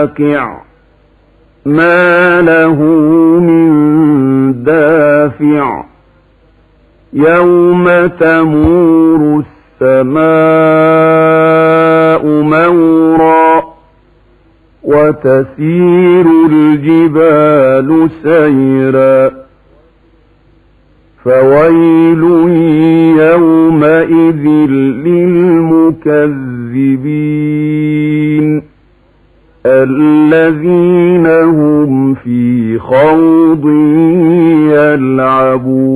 واقع ما له من دافع يوم تمور السماء مورا وتسير الجبال سيرا فويل يومئذ للمكذبين الذين هم في خوض يلعبون